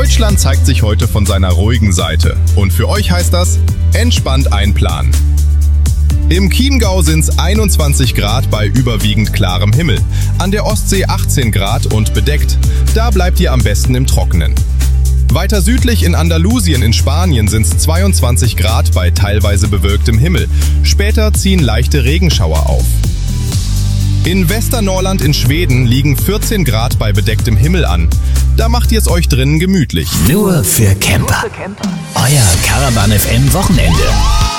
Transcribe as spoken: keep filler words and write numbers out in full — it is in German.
Deutschland zeigt sich heute von seiner ruhigen Seite. Und für euch heißt das, entspannt einplanen. Im Chiemgau sind's einundzwanzig Grad bei überwiegend klarem Himmel. An der Ostsee achtzehn Grad und bedeckt. Da bleibt ihr am besten im Trockenen. Weiter südlich in Andalusien in Spanien sind's zweiundzwanzig Grad bei teilweise bewölktem Himmel. Später ziehen leichte Regenschauer auf. In Västernorrland in Schweden liegen vierzehn Grad bei bedecktem Himmel an. Da macht ihr es euch drinnen gemütlich. Nur für Camper. Euer Caravan F M Wochenende.